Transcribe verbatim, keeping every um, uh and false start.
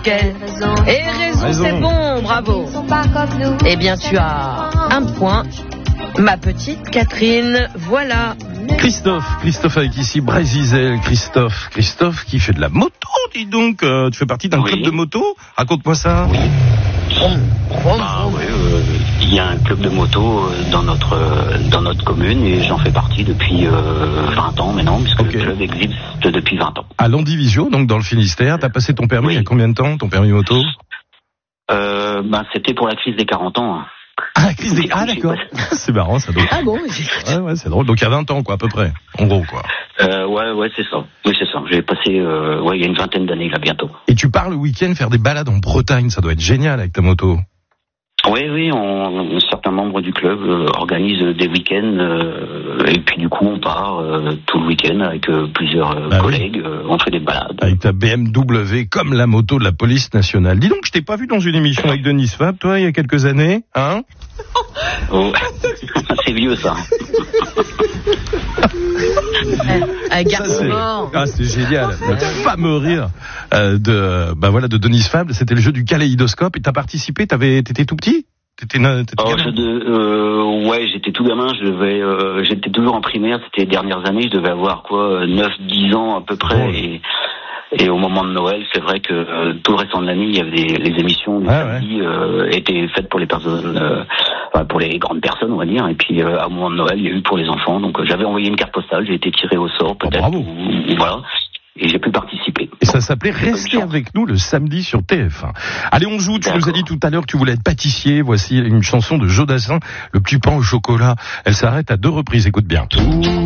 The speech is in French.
quai. Et raison, Raison. c'est bon, bravo. Eh bien, tu as un point, ma petite Catherine, voilà. Christophe, Christophe avec ici Brézizel, Christophe, Christophe qui fait de la moto, dis donc. Euh, tu fais partie d'un Oui. club de moto. Raconte-moi ça. Oui. Vroom, vroom, Bah, vroom. ouais, euh, il y a un club de moto euh, dans notre euh, dans notre commune et j'en fais partie depuis euh, vingt ans maintenant, puisque Ok. le club existe depuis vingt ans. À Landivisio, donc dans le Finistère, t'as passé ton permis Oui. il y a combien de temps, ton permis moto? Euh, ben, c'était pour la crise des quarante ans. hein. Ah, crise des... ah d'accord. C'est marrant ça. Donc. Ah bon, Ouais, ouais, c'est drôle. Donc il y a vingt ans quoi, à peu près. En gros quoi. Euh, ouais, ouais, c'est ça. Oui, c'est ça. J'ai passé, euh, ouais, il y a une vingtaine d'années là bientôt. Et tu pars le week-end faire des balades en Bretagne, ça doit être génial avec ta moto. Oui, oui, on, certains membres du club euh, organisent des week-ends euh, et puis du coup on part euh, tout le week-end avec euh, plusieurs euh, Bah oui. collègues, euh, on fait des balades. Avec ta B M W comme la moto de la police nationale. Dis donc, je t'ai pas vu dans une émission avec Denis Fab, toi, il y a quelques années, hein? Oh, c'est vieux ça. un Ça, garçon c'est... mort. Ah, c'est génial. Le fameux rire euh, de, bah voilà, de Denis Fab. C'était le jeu du kaléidoscope. Et t'as participé, t'avais, t'étais tout petit? T'étais, t'étais Oh, gamin je de, euh, ouais, j'étais tout gamin, je devais, euh, j'étais toujours en primaire, c'était les dernières années, je devais avoir quoi, neuf dix ans à peu près. Oh. Et, et au moment de Noël, c'est vrai que euh, tout le restant de l'année, il y avait des, les émissions du Ah, samedi euh, étaient faites pour les personnes, euh, enfin, pour les grandes personnes, on va dire. Et puis euh, au moment de Noël, il y a eu pour les enfants. Donc euh, j'avais envoyé une carte postale, j'ai été tiré au sort peut-être, bravo. ou, ou voilà, et j'ai pu participer. Et ça s'appelait Restez avec nous le samedi sur T F un. Allez, on joue. Tu D'accord. nous as dit tout à l'heure que tu voulais être pâtissier. Voici une chanson de Joe Dassin, Le plus pain au chocolat. Elle s'arrête à deux reprises. Écoute bien.